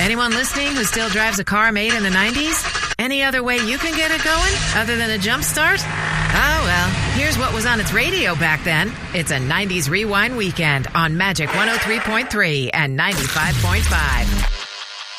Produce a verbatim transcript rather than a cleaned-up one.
Anyone listening who still drives a car made in the nineties? Any other way you can get it going other than a jump start? Oh, well, here's what was on its radio back then. It's a nineties Rewind Weekend on Magic one oh three point three and ninety-five point five.